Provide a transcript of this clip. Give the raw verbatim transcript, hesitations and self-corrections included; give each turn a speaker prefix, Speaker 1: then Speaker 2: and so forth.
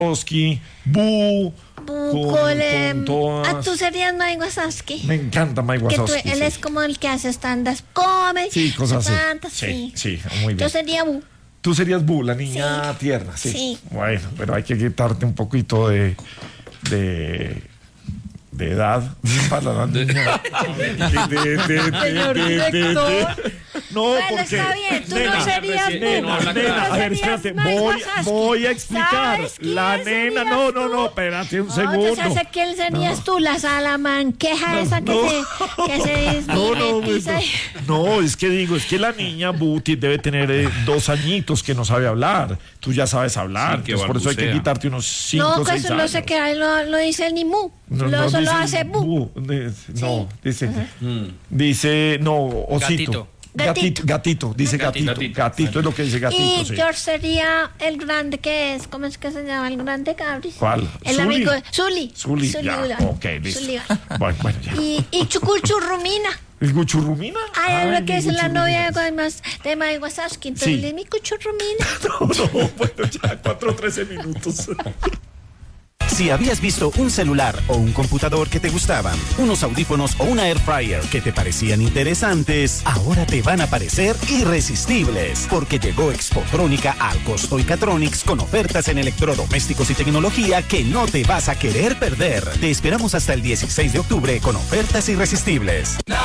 Speaker 1: Wazowski, Bu.
Speaker 2: Bu,
Speaker 1: con-
Speaker 2: con, em,
Speaker 1: con todas-
Speaker 2: ah, tú serías Mike Wazowski.
Speaker 1: Me encanta Mike
Speaker 2: Que tú-
Speaker 1: Wazowski.
Speaker 2: él
Speaker 1: sí.
Speaker 2: es como el que hace stand-up comedy.
Speaker 1: Sí, cosas así.
Speaker 2: stand-up,
Speaker 1: Sí,
Speaker 2: sí.
Speaker 1: sí, muy bien.
Speaker 2: Yo sería Bu.
Speaker 1: Tú serías Bu, la niña
Speaker 2: Sí.
Speaker 1: tierna, sí.
Speaker 2: Sí.
Speaker 1: Bueno, pero hay que quitarte un poquito de. de. de edad para la niña. De, de, de, de,
Speaker 2: Señor
Speaker 1: de, de, de-
Speaker 2: director.
Speaker 1: No,
Speaker 2: Bueno,
Speaker 1: porque.
Speaker 2: está bien, tú
Speaker 1: nena,
Speaker 2: no serías Bu.
Speaker 1: Nena,
Speaker 2: Tú no
Speaker 1: nena, a ver,
Speaker 2: serías
Speaker 1: espérate,
Speaker 2: Mike
Speaker 1: voy,
Speaker 2: Wazowski.
Speaker 1: voy a explicar.
Speaker 2: ¿Sabes quién
Speaker 1: La nena,
Speaker 2: serías
Speaker 1: no, no,
Speaker 2: tú?
Speaker 1: no, espérate un
Speaker 2: No,
Speaker 1: segundo.
Speaker 2: yo sé quién serías tú, la salamanqueja esa que
Speaker 1: no.
Speaker 2: se, que se
Speaker 1: No, no,
Speaker 2: mimetiza
Speaker 1: no,
Speaker 2: y-
Speaker 1: no, es que digo, es que la niña Buti debe tener eh, dos añitos que no sabe hablar. Tú ya sabes hablar,
Speaker 3: Sí, que
Speaker 1: entonces por eso hay que
Speaker 3: balbucea.
Speaker 1: quitarte unos cinco
Speaker 2: No,
Speaker 1: o
Speaker 2: que
Speaker 1: seis
Speaker 2: eso
Speaker 1: años.
Speaker 2: no se queda, no, no dice ni mu.
Speaker 1: No,
Speaker 2: lo,
Speaker 1: no
Speaker 2: solo
Speaker 1: dice
Speaker 2: hace bu.
Speaker 1: de- no,
Speaker 2: Sí.
Speaker 1: dice, dice, no, osito.
Speaker 3: Gatito.
Speaker 1: Gatito, gatito, dice gatito,
Speaker 3: Gatito.
Speaker 1: gatito, es lo que dice gatito,
Speaker 2: Y
Speaker 1: sí.
Speaker 2: George sería el grande que es, ¿cómo es que se llama el grande Cabris?
Speaker 1: ¿Cuál?
Speaker 2: El
Speaker 1: Zuli.
Speaker 2: amigo de Zuli.
Speaker 1: Zuli, ya,
Speaker 2: Iván.
Speaker 1: ok, listo.
Speaker 2: Zuli Iván.
Speaker 1: Bueno, bueno, ya.
Speaker 2: Y, y Chucuchurrumina.
Speaker 1: ¿El Guchurrumina?
Speaker 2: Ay, es lo que
Speaker 1: mi
Speaker 2: es la
Speaker 1: Guchurrumina.
Speaker 2: novia de, Guaymas- de Mike Wazowski. Entonces
Speaker 1: Sí.
Speaker 2: le mi Cuchurrumina.
Speaker 1: No, no, bueno, ya, cuatro trece minutos.
Speaker 4: Si habías visto un celular o un computador que te gustaban, unos audífonos o una air fryer que te parecían interesantes, ahora te van a parecer irresistibles, porque llegó Expotrónica al Costo y Catronics con ofertas en electrodomésticos y tecnología que no te vas a querer perder. Te esperamos hasta el dieciséis de octubre con ofertas irresistibles.